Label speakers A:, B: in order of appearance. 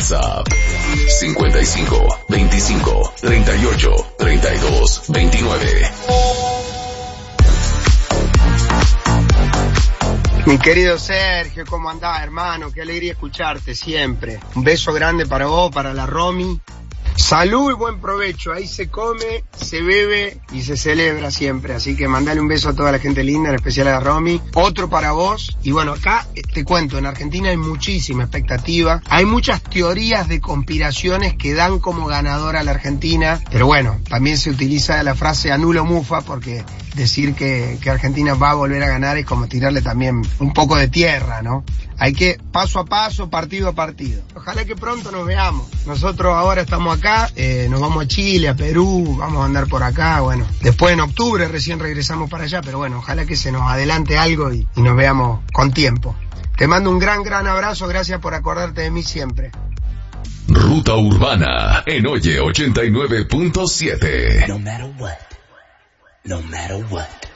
A: WhatsApp 55 25 38 32 29.
B: Mi querido Sergio, ¿cómo andás, hermano? Qué alegría escucharte siempre. Un beso grande para vos, para la Romy. Salud y buen provecho. Ahí se come, se bebe y se celebra siempre. Así que mandale un beso a toda la gente linda, en especial a la Romy. Otro para vos. Y bueno, acá te cuento, en Argentina hay muchísima expectativa. Hay muchas teorías de conspiraciones que dan como ganadora a la Argentina. Pero bueno, también se utiliza la frase anulo mufa, porque decir que Argentina va a volver a ganar es como tirarle también un poco de tierra, ¿no? Hay que paso a paso, partido a partido. Ojalá que pronto nos veamos. Nosotros ahora estamos acá, nos vamos a Chile, a Perú, vamos a andar por acá, bueno. Después en octubre recién regresamos para allá, pero bueno, ojalá que se nos adelante algo y nos veamos con tiempo. Te mando un gran abrazo, gracias por acordarte de mí siempre.
A: Ruta Urbana en Oye 89.7.
C: No matter what. No matter what.